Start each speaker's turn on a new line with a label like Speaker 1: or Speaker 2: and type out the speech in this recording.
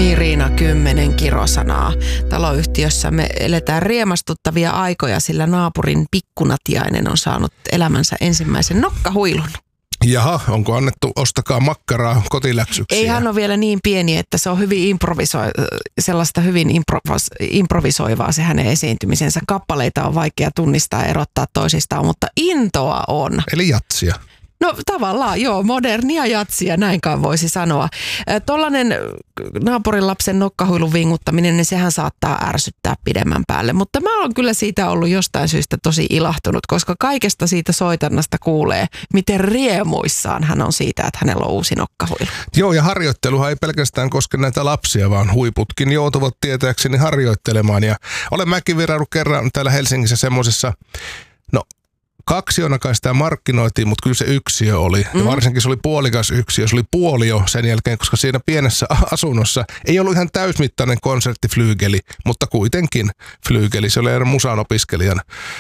Speaker 1: Irina 10 kirosanaa. Taloyhtiössä me eletään riemastuttavia aikoja, sillä naapurin pikkunatiainen on saanut elämänsä ensimmäisen nokkahuilun.
Speaker 2: Jaha, onko annettu ostakaa makkaraa kotiläksyksiä?
Speaker 1: Ei, hän on vielä niin pieni, että se on hyvin sellaista hyvin improvisoivaa se hänen esiintymisensä. Kappaleita on vaikea tunnistaa ja erottaa toisistaan, mutta intoa on.
Speaker 2: Eli jatsia.
Speaker 1: No tavallaan joo, modernia jatsia, näinkaan voisi sanoa. Tollainen naapurin lapsen nokkahuilun vinguttaminen, niin sehän saattaa ärsyttää pidemmän päälle. Mutta mä oon kyllä siitä ollut jostain syystä tosi ilahtunut, koska kaikesta siitä soitannasta kuulee, miten riemuissaan hän on siitä, että hänellä on uusi nokkahuilu.
Speaker 2: Joo, ja harjoitteluhan ei pelkästään koske näitä lapsia, vaan huiputkin joutuvat tietääkseni harjoittelemaan. Ja olen mäkin virannut kerran täällä Helsingissä semmoisessa, kaksiona kai sitä markkinoitiin, mutta kyllä se yksiö oli. Ja varsinkin se oli puolikas yksiö. Se oli puolio sen jälkeen, koska siinä pienessä asunnossa ei ollut ihan täysmittainen konserttiflyygeli, mutta kuitenkin flyygeli. Se oli musanopiskelijan